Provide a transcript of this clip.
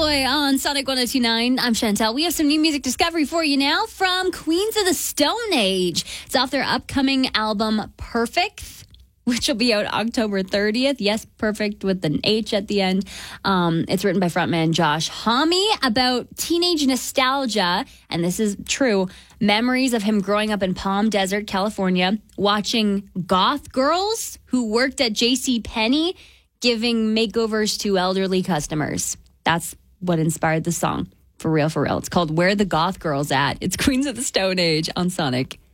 Boy on Sonic 102.9. I'm Chantel. We have some new music discovery for you now from Queens of the Stone Age. It's off their upcoming album, Perfect, which will be out October 30th. Yes, perfect with an H at the end. It's written by frontman Josh Homme about teenage nostalgia, and this is true, memories of him growing up in Palm Desert, California, watching goth girls who worked at JCPenney giving makeovers to elderly customers. That's what inspired the song. For real, for real. It's called Where the Goth Girls At. It's Queens of the Stone Age on Sonic.